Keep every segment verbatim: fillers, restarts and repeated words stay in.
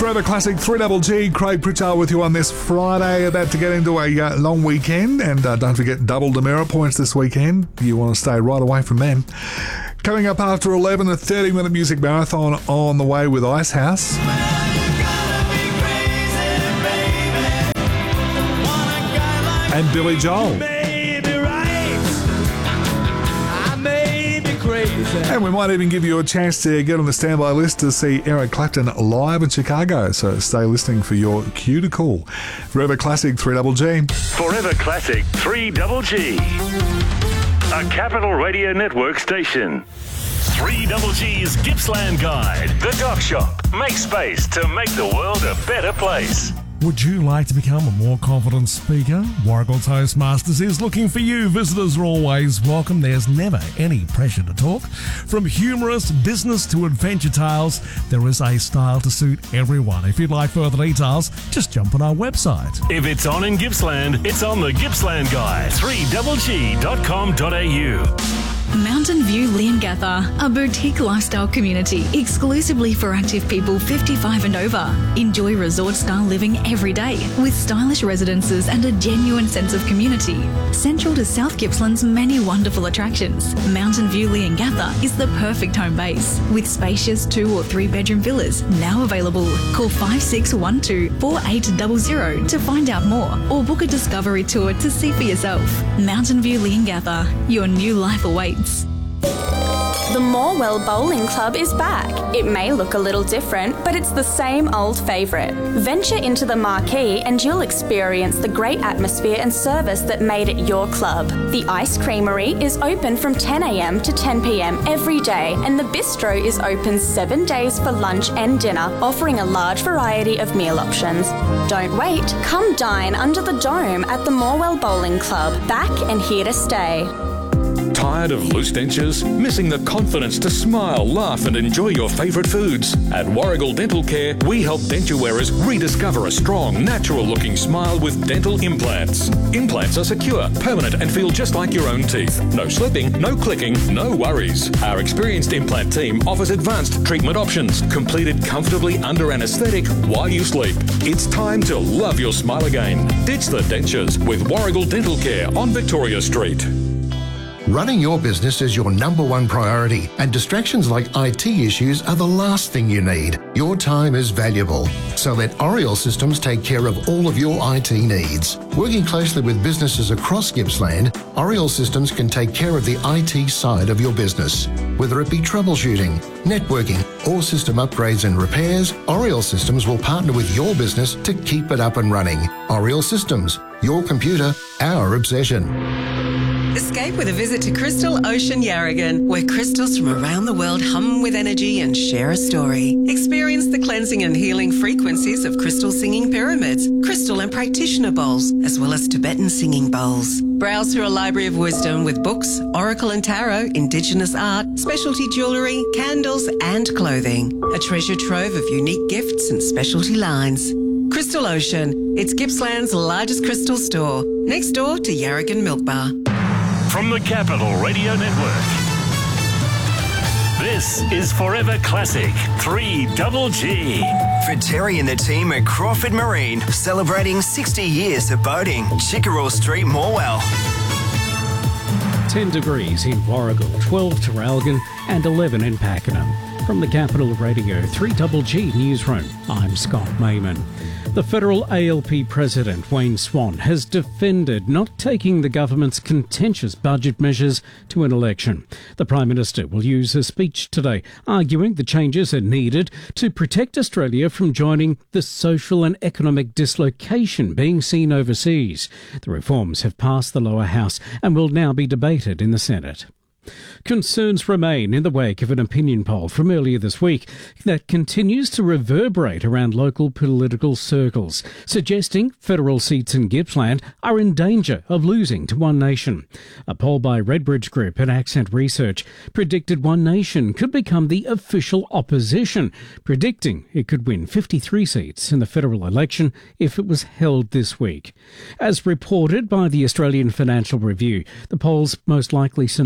Forever Classic three Double G, Craig Pritchard with you on this Friday, about to get into a uh, long weekend, and uh, don't forget double demerit points this weekend. You want to stay right away from them. Coming up after eleven, a thirty minute music marathon on the way with Icehouse. And Billy Joel. And we might even give you a chance to get on the standby list to see Eric Clapton live in Chicago. So stay listening for your cue to call. Forever Classic three Double G. Forever Classic three Double G. A Capital Radio Network station. three Double G's Gippsland Guide. The Dock Shop. Make space to make the world a better place. Would you like to become a more confident speaker? Warragul Toastmasters is looking for you. Visitors are always welcome. There's never any pressure to talk. From humorous business to adventure tales, there is a style to suit everyone. If you'd like further details, just jump on our website. If it's on in Gippsland, it's on the Gippsland Guide. three double g dot com dot a u. Mountain View Leongatha, a boutique lifestyle community exclusively for active people fifty-five and over. Enjoy resort-style living every day with stylish residences and a genuine sense of community. Central to South Gippsland's many wonderful attractions, Mountain View Leongatha is the perfect home base with spacious two or three bedroom villas now available. Call five six one two, four eight zero zero to find out more or book a discovery tour to see for yourself. Mountain View Leongatha, your new life awaits. The Morwell Bowling Club is back. It may look a little different, but it's the same old favourite. Venture into the marquee and you'll experience the great atmosphere and service that made it your club. The Ice Creamery is open from ten a m to ten p m every day, and the Bistro is open seven days for lunch and dinner, offering a large variety of meal options. Don't wait, come dine under the dome at the Morwell Bowling Club, back and here to stay. Tired of loose dentures? Missing the confidence to smile, laugh and enjoy your favourite foods? At Warragul Dental Care, we help denture wearers rediscover a strong, natural-looking smile with dental implants. Implants are secure, permanent and feel just like your own teeth. No slipping, no clicking, no worries. Our experienced implant team offers advanced treatment options, completed comfortably under anaesthetic while you sleep. It's time to love your smile again. Ditch the dentures with Warragul Dental Care on Victoria Street. Running your business is your number one priority, and distractions like I T issues are the last thing you need. Your time is valuable, so let Oriel Systems take care of all of your I T needs. Working closely with businesses across Gippsland, Oriel Systems can take care of the I T side of your business. Whether it be troubleshooting, networking, or system upgrades and repairs, Oriel Systems will partner with your business to keep it up and running. Oriel Systems, your computer, our obsession. Escape with a visit to Crystal Ocean Yarragon, where crystals from around the world hum with energy and share a story. Experience the cleansing and healing frequencies of crystal singing pyramids, crystal and practitioner bowls, as well as Tibetan singing bowls. Browse through a library of wisdom with books, oracle and tarot, indigenous art, specialty jewellery, candles and clothing. A treasure trove of unique gifts and specialty lines. Crystal Ocean, it's Gippsland's largest crystal store, next door to Yarragon Milk Bar. From the Capital Radio Network, this is Forever Classic three Double G. For Terry and the team at Crawford Marine, celebrating sixty years of boating. Chickerell Street, Morwell. ten degrees in Warragul, twelve Traralgon and eleven in Pakenham. From the Capital Radio three Double G Newsroom, I'm Scott Mayman. The federal A L P president, Wayne Swan, has defended not taking the government's contentious budget measures to an election. The Prime Minister will use a speech today, arguing the changes are needed to protect Australia from joining the social and economic dislocation being seen overseas. The reforms have passed the lower house and will now be debated in the Senate. Concerns remain in the wake of an opinion poll from earlier this week that continues to reverberate around local political circles, suggesting federal seats in Gippsland are in danger of losing to One Nation. A poll by Redbridge Group and Accent Research predicted One Nation could become the official opposition, predicting it could win fifty-three seats in the federal election if it was held this week. As reported by the Australian Financial Review, the poll's most likely scenario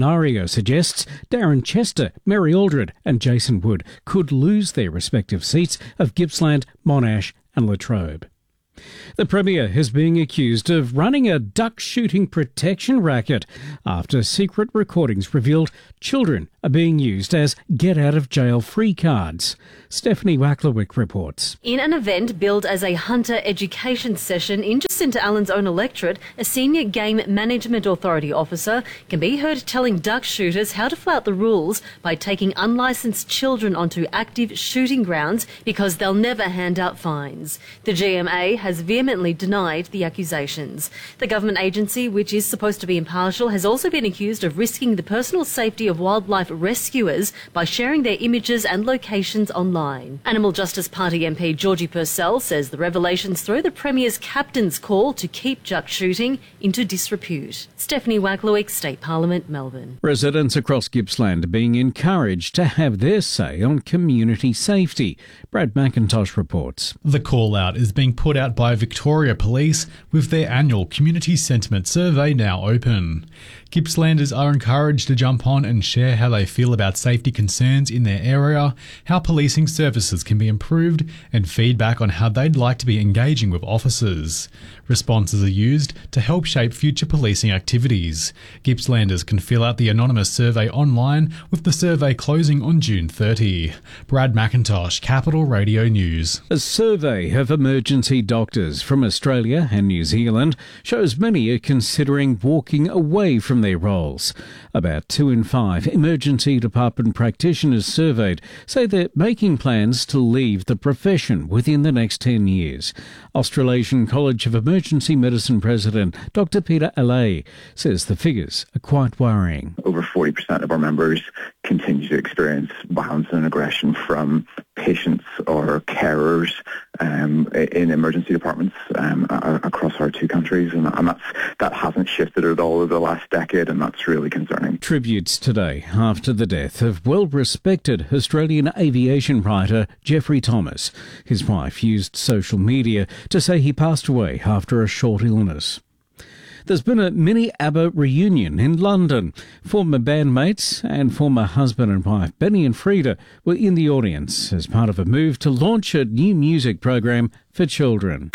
Premier suggests Darren Chester, Mary Aldred and Jason Wood could lose their respective seats of Gippsland, Monash and Latrobe. The Premier is being accused of running a duck shooting protection racket after secret recordings revealed children are being used as get-out-of-jail-free cards. Stephanie Wacklewick reports. In an event billed as a hunter education session in Jacinta Allen's own electorate, a senior Game Management Authority officer can be heard telling duck shooters how to flout the rules by taking unlicensed children onto active shooting grounds because they'll never hand out fines. The G M A has vehemently denied the accusations. The government agency, which is supposed to be impartial, has also been accused of risking the personal safety of wildlife rescuers by sharing their images and locations online. Animal Justice Party M P Georgie Purcell says the revelations throw the Premier's captain's call to keep duck shooting into disrepute. Stephanie Wacklewick, State Parliament, Melbourne. Residents across Gippsland are being encouraged to have their say on community safety. Brad McIntosh reports. The call-out is being put out by Victoria Police with their annual Community Sentiment Survey now open. Gippslanders are encouraged to jump on and share how they feel about safety concerns in their area, how policing services can be improved, and feedback on how they'd like to be engaging with officers. Responses are used to help shape future policing activities. Gippslanders can fill out the anonymous survey online, with the survey closing on June thirtieth. Brad McIntosh, Capital Radio News. A survey of emergency doctors from Australia and New Zealand shows many are considering walking away from their roles. About two in five emergency department practitioners surveyed say they're making plans to leave the profession within the next ten years. Australasian College of Emergency Medicine President Doctor Peter Allais says the figures are quite worrying. Over forty percent of our members continue to experience violence and aggression from patients or carers um, in emergency departments um, across our two countries, and, and that's, that hasn't shifted at all over the last decade, and that's really concerning. Tributes today after the death of well-respected Australian aviation writer Geoffrey Thomas. His wife used social media to say he passed away after a short illness. There's been a mini ABBA reunion in London. Former bandmates and former husband and wife Benny and Frida were in the audience as part of a move to launch a new music program for children.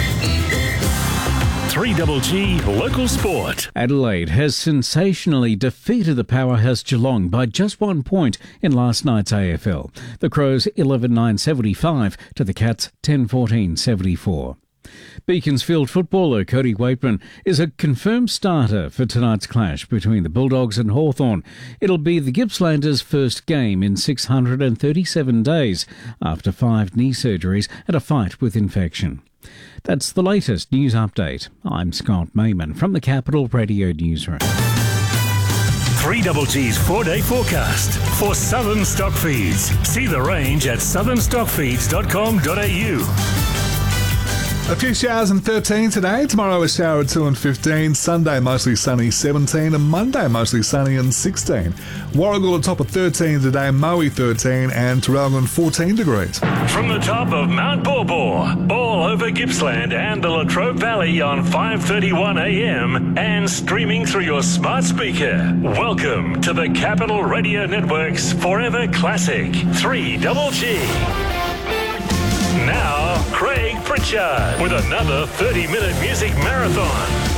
three G G Local Sport. Adelaide has sensationally defeated the powerhouse Geelong by just one point in last night's A F L. The Crows eleven nine seventy-five to the Cats ten fourteen seventy-four. Beaconsfield footballer Cody Waitman is a confirmed starter for tonight's clash between the Bulldogs and Hawthorn. It'll be the Gippslanders' first game in six hundred thirty-seven days after five knee surgeries and a fight with infection. That's the latest news update. I'm Scott Mayman from the Capital Radio Newsroom. three G G's four-day forecast for Southern Stockfeeds. See the range at southern stockfeeds dot com dot a u. A few showers and thirteen today. Tomorrow a shower at two and fifteen. Sunday mostly sunny, seventeen. And Monday mostly sunny and sixteen. Warragul atop of thirteen today. Moe thirteen and Traralgon fourteen degrees. From the top of Mount Borbor, all over Gippsland and the Latrobe Valley on five thirty-one a m and streaming through your smart speaker. Welcome to the Capital Radio Network's Forever Classic three G G. Now, Craig Pritchard with another thirty minute music marathon.